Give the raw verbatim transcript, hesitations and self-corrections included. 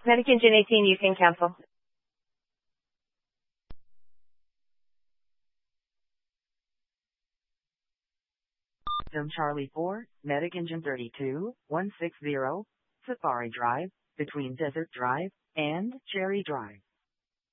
Medic Engine eighteen, you can cancel. Film Charlie four, Medic Engine thirty-two, one six zero, Safari Drive, between Desert Drive and Cherry Drive.